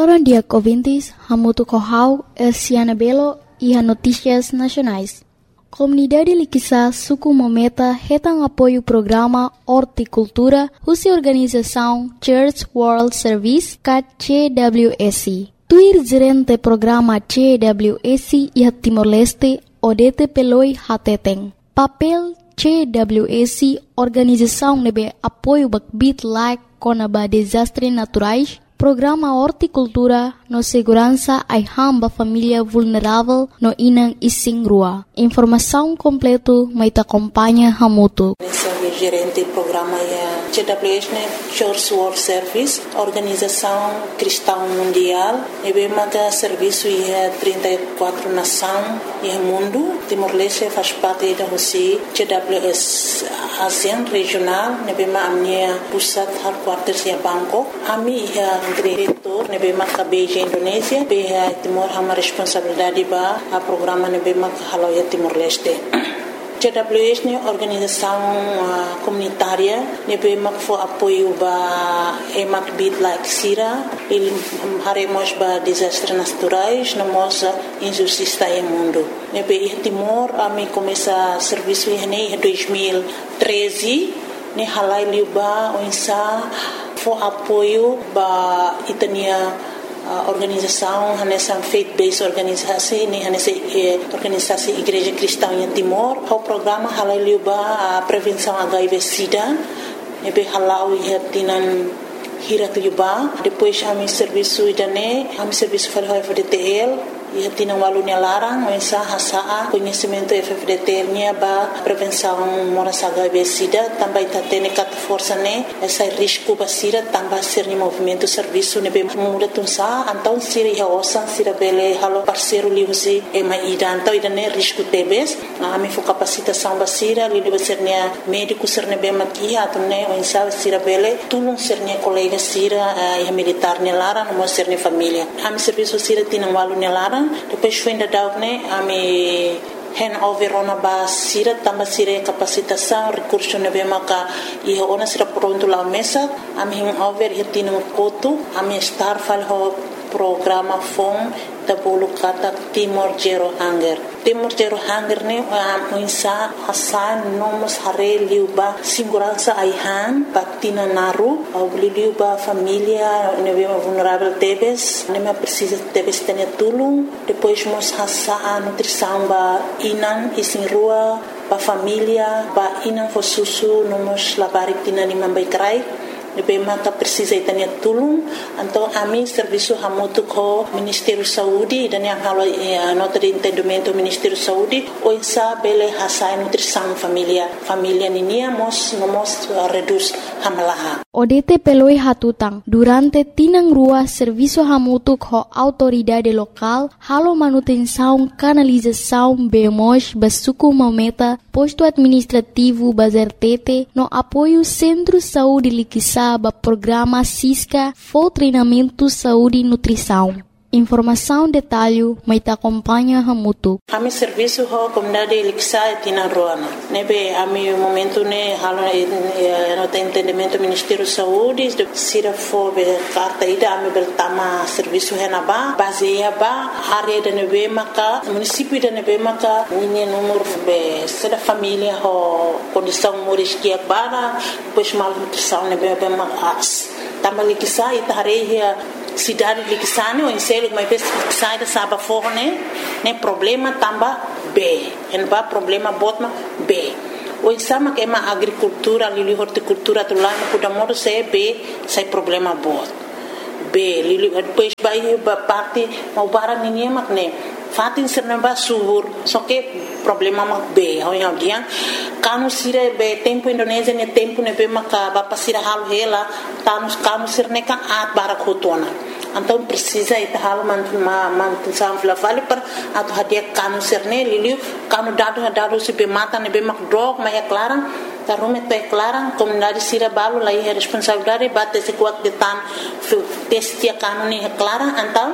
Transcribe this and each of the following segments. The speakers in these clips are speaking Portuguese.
Loron dia ouvintes, Hamutu Kohau, Elciana Belo e a Notícias Nacionais. Comunidade Liquissa Suku Mometa retam apoio ao programa Horticultura, cuja organização Church World Service, CWS. Tuir gerente programa CWS e a Timor-Leste, Odete Peloi Hateteng. Papel CWS, organização nebe apoio bakbit like conaba desastres naturais, programa Horticultura no segurança ai hamba família vulnerável no inang ising rua. Informação completo mai ta acompanha Hamutu. Gerente do programa é CWS, Church World Service, organização cristã mundial. E bem mais serviço é 34 nações e mundo. Timor-Leste faz parte da Rússia. CWS ASEAN regional. E bem mais a minha pusat headquarters é Bangkok. A minha diretor. E bem mais a Beijing Indonésia. Bem Timor uma responsabilidade para o programa. E bem mais a Timor-Leste. CWS é organização comunitária, nebe for apoio ba emak bit like sira, ele haremos ba desastres naturais, namos injustiça em mundo. Nebe Timor a me começa serviço em 2013, ne halai liuba onsa for apoio ba itania organização nessa faith-based organisasi ni nessa organisasi Igreja Cristã em Timor. O programa halai a prevenção HIV/SIDA, nebe halau ia tinan hirat liuba. Depois a mi serviço idane, a mi serviço falou FDTL. Ia tinang walu ni larang, mensa hasaa conhecimento FFDT nia ba prevenção moras HIV/SIDA, também tá tendo cat força né essa risco basira também ser ni movimento serviço ne be muda tunsa, então sira ia osan sira bele halo parceiro liusi e mai ida então ida ne risco tebes, a mi fo capacitação basira li deve ser ne médico ser ne be makia tunne mensa sira bele tulung ser ne colega sira e militar ne larang mo ser ne família. A mi serviço sira tinang walu ne larang. Depois foi ainda dar a me handover ona ba sira tamba sira capacitação recurso na bem maka e ona sira pronto lá mesa a me handover e tino koto a me estar falho programa FOM da bolo kata Timor Zero Hunger. Timor Zero Hunger ne muinsa hasan nomos hare liuba segurança aihan patina naru au liuba família nebe vulnerável tebes nema precisa tebes tenia tulung depois mos hasa nutrição ba inan isin rua ba família ba inan fo susu nomos labarik tina ni mambai krai nebe maka precisa itania tulung então a mim serviço hamutu ko Ministério Saúde dan yang halo nota de entendimento Ministério Saúde o insa bele hasa nutrição família ninia mos reduz hamalaha. Odete peloi hatutang durante tinang rua serviço hamutu ko autoridade local halo manutenção canalização bemos basuku mameta posto administrativo bazertete no apoio Centro Saúde Liquissa ba programa SISCA for treinamento saúde e nutrição. Informação detalhe mai ta acompanha Hamutu. A mi serviço ho comunidade Liquissa tina roana. Nebe a mi momento ne halo no entendimento Ministério Saúde sira fo be carta ida a mi beltama serviço henaba baseia ba área de nebe maka município de nebe maka ni número be sira família ho condição moriskia para depois mal nutrição nebe be mas tamba Liquissa ita hareia cidade Liquissane ou inselo mas sai da saba forne né problema tamba B en ba problema botma B o insama que é uma agricultura ali horticultura do lá no Pudamodo se B sai problema bot B li depois vai ba parte mau barang ninguém mak né fatin sernamba subur só que problema mak B ao dia kanu sire be tempo Indonésia ne tempo ne be maka ba pasira hal hela kanu sirne kan at barakotona então precisa ir hal manutenção vale para atu hadia kanu sirne liliu kanu dado se be mata ne be mak drog mas é clara tarume é clara comunidade sira balo lá é responsabilidade bate se quat de tan testia kanu ne é clara então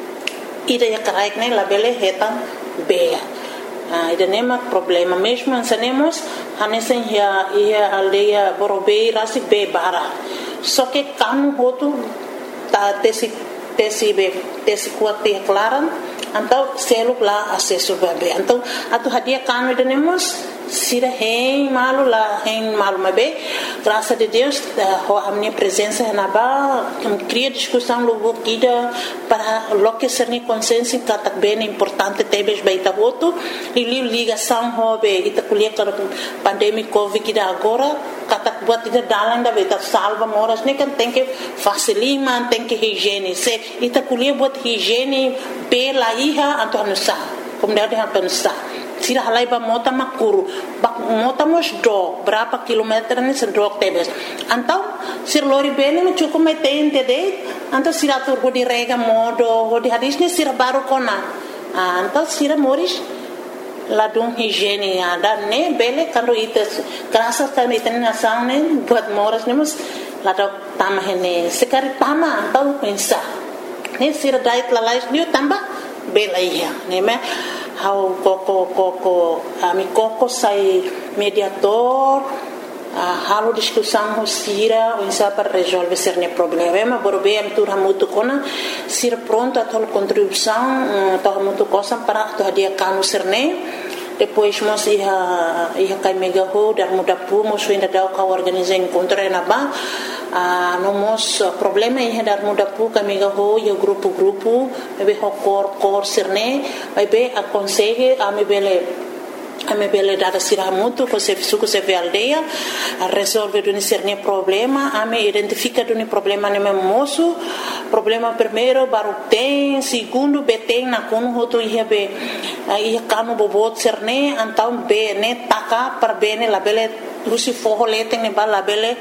ida ya karaik ne labele hetan be ida nema problema mesmo ansanemos hanesen ia aldeia Borobei rasi be bara só que kanu hotu ta tesi tesi kuat te klaran então seluk lá acesso bebê então atu hadia kanu denemos sira hein malu mabe graças a Deus a minha presença na ba cria discussão logo kida para loque ser ni consciência que bem importante tebes baita voto e ligação hobe ita kuliah para pandemia covid kida agora katak buat ida dalang da beta salva moras ni kan tem que facilima tem que higiene se ita kuliah buat higiene pela iha anto anusa como dia anusa sira halai ba mota makuru bak mota mos do berapa kilometer ni sedok tebes antau sir lori bene me cukup metente de antau sira tur di rega modo di hadis ni sira baru kona antau sira moris ladung higiene ada ne bele karo ites graças a ita nação ne buat moras nemos ladok tama hene sekari tama antau pensa ne sira dait lalais ni tambah bela ia ne me how koko ami koko sai mediator halo discussão sira insa para resolver cerne problema borbe am tur hamutu kona sir pronto a tol contribuição to hamutu cosa para to dia kanu cerne depois mos ia kai mega ho dar muda pu mos ainda da ka organizar encontro na ba nomos problema ia dar muda pu ka mega ho yo grupo be ho cor cerne be aconselhe a me bele dada siramutu ko se suku se aldeia a resolver duni cerne problema a me identifica duni problema ne moço problema primeiro baru tem segundo beteng na kono hoto ia be ia kanu bobot cerne então be ne taka para bene la bele rusi forro lete ne bala bele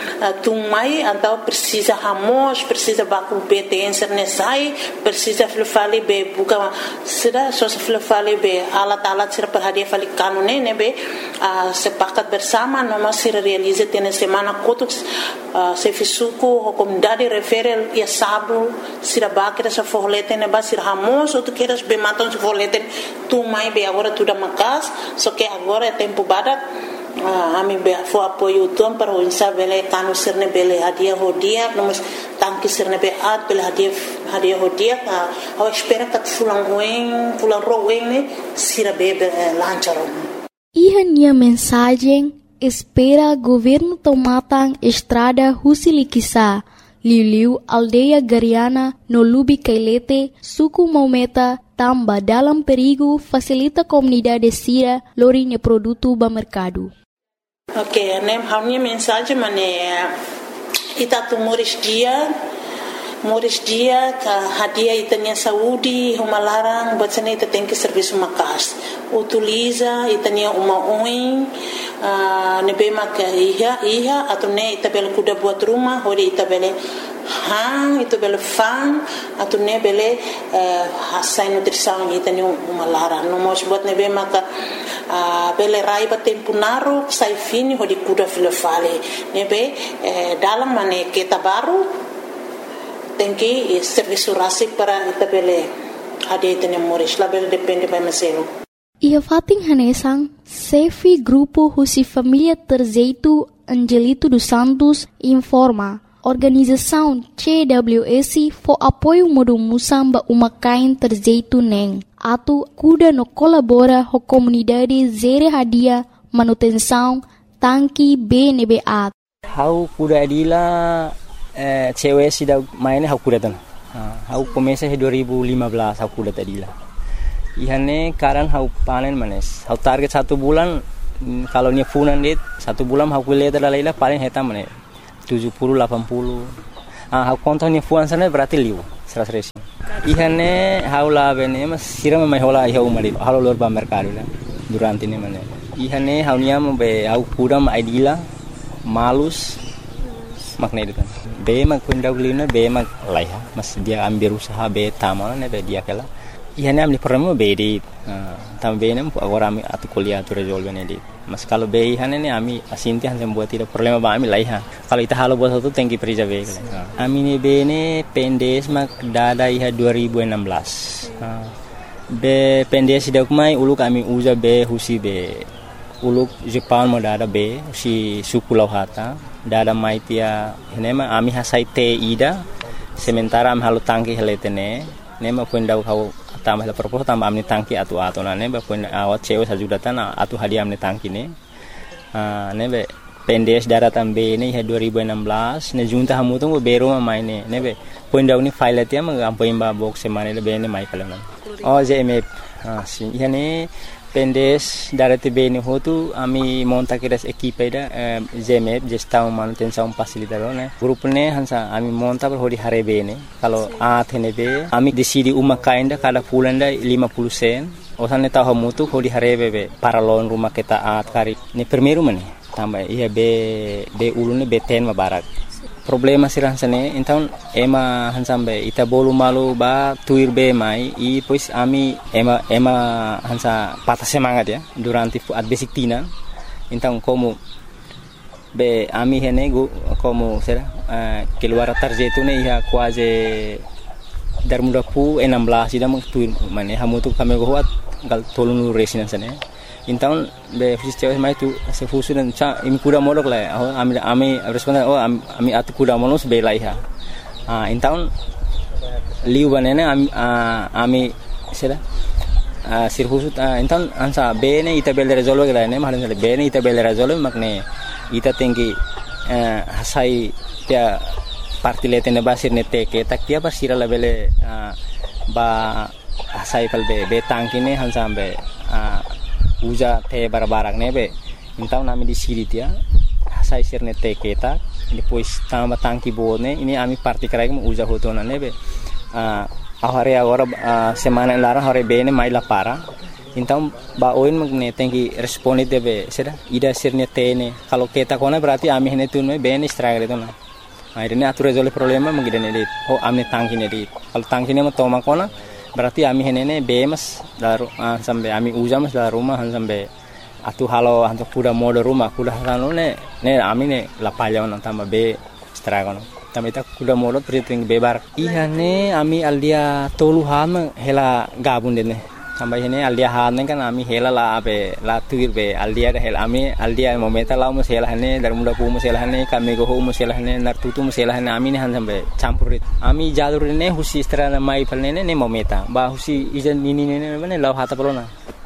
tumai então precisa ramos precisa baku beteng cerne sai precisa fale be buka sira só se fale be alat sira per hadia fale kanu ne be sepakat bersama noma sira realiza tene semana kotuk se fisuku o comunidade refere ia sabu sira bakira sa forro lete ne ba sira ramos ou tu queres be matam se forro lete tumai be agora tudo macas só que agora é tempo badak ami be fo apoio tom para o insa bele kanu sirne bele hadia hodia nomos tanki sirne be at bele hadia hodia a espera que fulan roen ne sira be lancharon Ia mensagem espera governo tomatang estrada Husilikisa Liu aldeia Gariana no Lubi Kailete suku Maumeta tamba dalam perigo facilita comunidade sira lorinya produto ba mercado. Ok, né? A minha mensagem é itatu moris dia ka hadia itanya saúde uma larang buat sana ita tem que serviço makas utiliza itanya uma oin nebe maka iha atau ne ita bel kuda buat rumah hori ita bele ita bele fan atau ne bele hasai nutrição itanya uma larang nomos buat nebe maka bele raiba tempo naru sai fini hori kuda filofale nebe dalam mane kita baru tem que serviço rasi para itabele ade tene moris label depende by meselo ia fating hanesang sefi grupo husi família Terzeito Angelito dos Santos informa organização CWS for apoio modo musamba uma kain Terzeito neng atu kuda no colabora ho comunidade zere hadia manutenção tanki BNBA how kuda adila cewek sudah mainnya aku datang. Aku komesa 2015 aku datang dila. Ihane karan aku panen manes. Aku target 1 bulan kalau ni funan dit 1 bulan aku lihat dalailah paling heta manes 70-80. Aku kontak ni fuan sana berarti liu 100. Ihane aku lah bene mas siram mai hola iha umari. Halo lor ba mercado lah durante ni manes. Ihane aku niam be aku kuda ma idila malus makna itu kan. Be mag kundaulina be mag laiha mas dia ambil usaha be tamal ne be dia kala ihane amni problema be di tambe nem agora ami atu kuliah tu resolve ne di mas kalau be ihane ne ami asinti han buat tidak problema ba ami laiha kalau ita halo buat satu tengki prija be kala ami ne be ne pendes mag dada iha 2016 be pendes dak mai uluk ami uza be husi be uluk Jepang mo dada be si suku lauhata dada mai tia henema ami hasai te ida sementara am halu tangki heletene ne ma pun dau kau tambah la propos tambah amni tangki atu na ne ba pun awat cewe sajudatan atu hadiah amni tangki ne ne be pendes daratan be ne 2016 ne junta hamu tu bero ma maine ne be pun dau ni file tia ma ampoin ba box semane le be ne mai kalan oh JMF si yani pendes darati be ni hotu ami monta kiras equipe da JMF gestão manutenção facilitador ne grupo ne hansa ami monta per hodi hare be ne kalau athene be ami decidi uma kainda kada pulanda 50 sen osane tahu mutu hodi hare be paralon rumah kita at kari ni primeiro mane tambah iya be ulune be ten mabarak problema sirah sane então ema hansambe ita bolu malu ba tuir be mai i pois ami ema hansa patah semangat ya durante at basic tina então como be ami hene go como será keluar tarjetu ne ia quase dar muda pu 16 ida mo tuir mane hamu tu kami go hat gal tolunu resina sane então be fisio mai tu se fusu dan cha im kuda modok la ami responda ami atu kuda monos be laiha então liu banene ami sera sir fusu então ansa be ne ita bel resolve la ne mahalin be ne ita bel resolve makne ita tinggi hasai dia parti letene basir ne teke tak dia basira la bele ba hasai kal be tangkine hansa be uja te barbarak nebe então nami di siri dia sai sirne te keta depois tamba tangki bone ini ami parti krai mo uja hotona nebe ahare agora semana lara hore bene mai la para então ba oin magne tenki responde debe sera ida sirne tene kalau keta kona berarti ami hene tunme bene stragre tona akhirnya atur resolve problema magidane dit ami tangki ne dit kalau tangki ne mo toma kona berarti ami henene bemas daru sampai ami uja mas dalam rumah sampai atu halo hantu kuda mode rumah kuda halo ne ami ne lapalya on tambah be stragono tambah ita kuda mode priting bebar iya ne ami aldia toluhan hela gabun dene tambah hene aldia han kan ami hela la be la tuir be aldia da hela ami aldia momenta la mus hela hene dar muda pu mus hela hene kami go mus hela hene nartutu mus hela hene ami ne han sampai campurit ami jalur ne husi strana mai palne ne momenta ba husi ijan ini ne ne law hata polona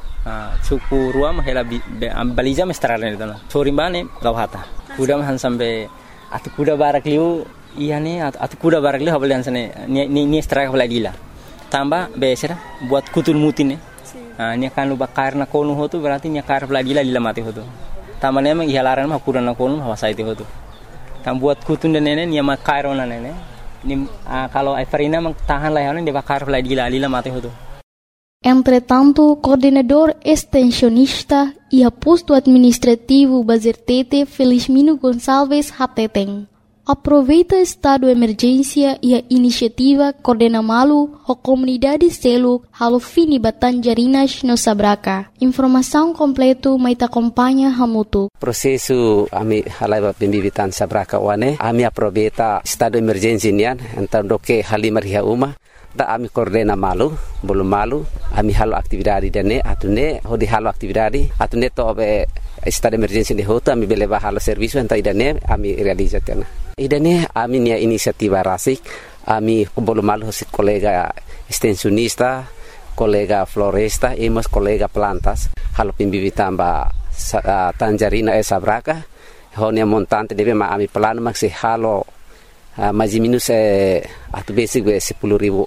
suku ruam hela baliza mestrana ne dana sorimbane law hata kuda han sampai atu kuda barak liu iya ne atu kuda barak liu habalian sane ni straka baladila tambah besera buat kutul mutin ne ni akan lupa karena konu hotu berarti nya kar lagi la mati hotu tamane emang ihalaran mah kurang konu hawasa itu hotu tam buat kutun dan nene nya makarona nene ni kalau Everina mang tahan lah de bakar lagi la mati hotu. Entretanto, coordenador extensionista e posto administrativo Bazertete Felizmino Gonçalves Hateteng aproveita estado de emergência e a iniciativa Coordena Malu, a comunidade selo halo fini Batanjarinas no Sabraca. Informação completo mai te acompanha Hamutu. Processo ami halai pembibitan Sabraca wane ami aproveita estado de emergência nian então do que halimar ria uma da ami Coordena Malu bolu malu ami halo aktividade dane atune hodi halo aktividade atune to be estado de emergência de hoto ami beleva halo serviço então idane ami realizatena idane ami nia inisiativa rasik ami bolu malu hosi kolega extensionista kolega floresta e mas kolega plantas halo pembibitan ba Tanjarina Sabraca honia montante deve ma ami plano maxi halo mais minus atu basic 10.000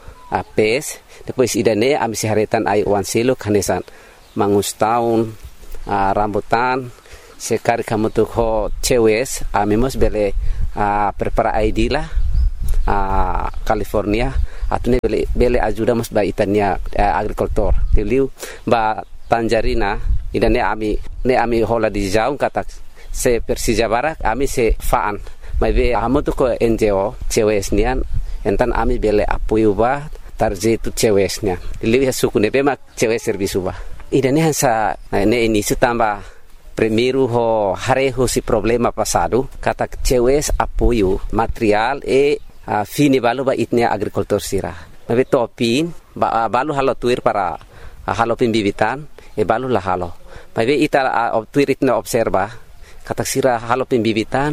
PS depois idane ami seharetan ai wan selo kanesan mangus tahun rambutan sekali kamu tuh ho cewes ami mos bele prepara ID lah California atune bele ajuda mos ba itania agricultor teliu ba Tanjarina idane ami hola di jaung kata se Persija Barak ami se faan mai be amo tu ko NGO cewes nian entan ami bele apoio ba tarjetu cewes nian lihat suku ne bema cewes servisu ba idane hansa ne ini tamba primeiro ho hareho si problema passado kata cewes apoio material e fini balu ba itnia agricultor sira mai topin ba balu halo tuir para halo pembibitan e balu la halo mai be ita tuir itna observa kata sira halo pembibitan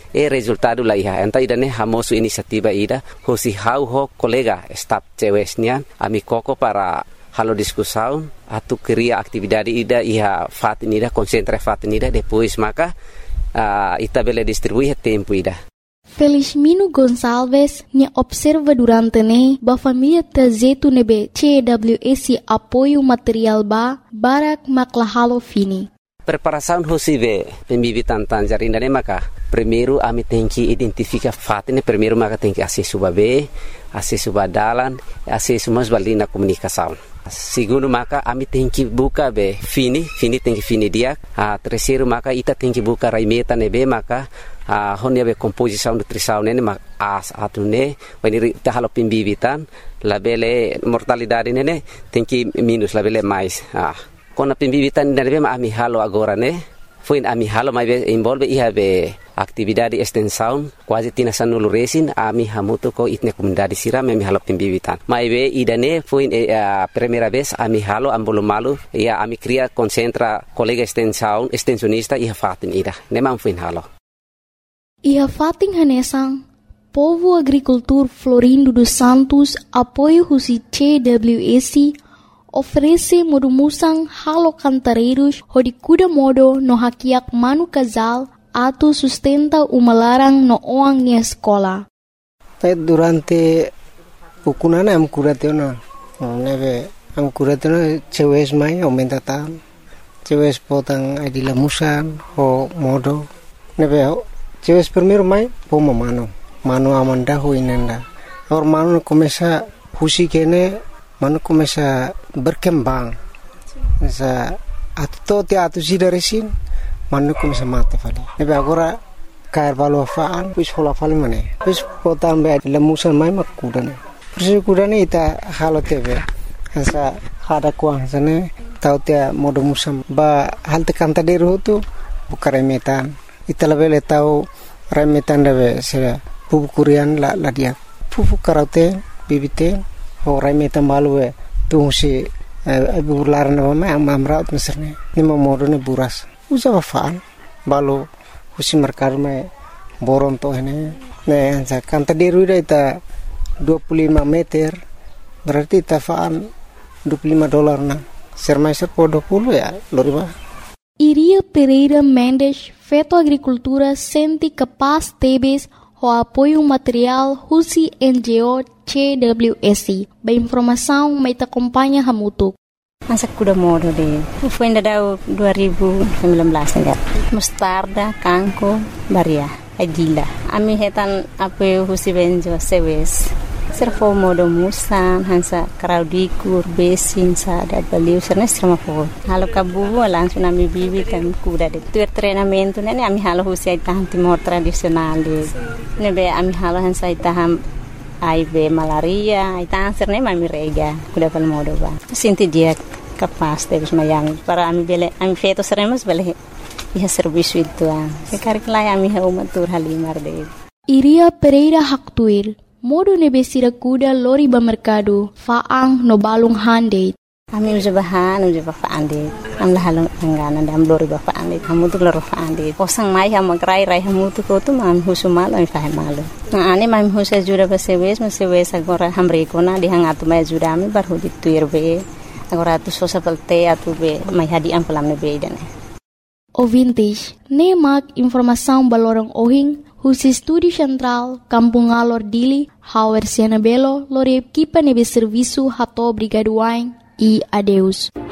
resultado la iha enta idane hamosu inisiativa ida hosi hau ho kolega staf cewesnya ami koko para halo discussão atu cria atividade ida iha fatinida concentra fatinida depois maka ita bele distribuir tempo ida. Felizmino Gonçalves ne observa durante ne ba família tazetu nebe CWS apoio material barak maklahalo fini. Preparação hosive pembibitan tanjar indane maka primeiro ami tem que identificar fatine primeiro maka tem que acesso babe acesso badalan acesso mas balina comunicação. Segundo maka ami tem que buka be fini tem que fini dia. Terceiro maka ita tem que buka raimeta nebe maka honia be composição nutrição nene mak atune when ita halo pembibitan labele mortalidade nene tem que minus labele mais. Kona pembibitan nene be ami halo agora ne foi ami halo mai be involve iha be atividade extensão quase tina sanulu resin ami hamutu ko itne comunidade siram ami halo pembibitan mai be idane foi primeira vez ami halo ambolo malu ia ami cria concentra colega extensão extensionista iha fatin ida nemang foi halo iha fatin hanesang Povo Agricultor Florindo dos Santos apoio husi CWS oferece modumusang halo cantareiros hodi kuda modo no hakiak manu casal atu sustenta umalarang no oang ni escola. Durante ukunana am kuratena neve am kuratena cewes mai aumenta tan cewes potang adila musan ho modo neve cewes primero mai pomo mano amanda ho inenda or mano começa husi kene mano começa berkembang sa atto te atu sidaresin mano começa mate fali nebe agora cair valo faan pus hola fali mane pus potan be lemusan mai makudane persi kudane ita halo tebe sa hada kuang sane tau te modo musam ba halte kanta deru tu bukare metan ita lebele tau remetan debe se pupu kurian la dia pupu karaute bibite orang metan malu tungsi bular na mama amrat meserne ni modo ne buras usa faan balu husi merkar me boron to ne sa kanta deru ita 25 meter berarti ta faan $25 na sermai serpo 20 ya loriba. Iria Pereira Mendes Feto Agricultura sente capaz tebes o apoio material husi NGO CWS. Ba informação mai ta acompanha hamutuk. Masa kuda modo de. Foi ainda dau 2019 ainda. Mostarda, kanko, baria, adila. Ami hetan apoio husi benjo sewes. Servo modo musan hansa kraudikur besin sa da baliu sernes sama po. Halo kabubu langsung ami bibi kan kuda de. Tu treinamento nene ami halo husi taham timor tradisional de. Nebe ami halo hansa taham aibe malaria, itang serne mami rega kuda pal modo ba. Sinti dia capaz de mayami para ami bele ami feto seremos bele iha serviço itu. Sekarang lai ami ha umatur halimar de. Iria Pereira Haktuil modo nebesira kuda lori ba mercado faang no balung hande. Ami uja bahan uja ba faande. Am la halong angana dam lori ba faande. Kamu tu lori faande. Posang mai ha magrai rai hamu tu ko tu mam husumal ami fahe malu. Na ani mam husa jura ba sewes agora hamre kona di hangatu mai jura ami bar hudi tuir be. Agora tu sosa pelte atu be mai hadi am pelam ne be dane. Ouvintes, nemak informação balorong ohing husi Estúdio Central, Kampung Alor Dili, Hauer Siena Belo, lori equipa nebe serviço hato brigaduain e adeus.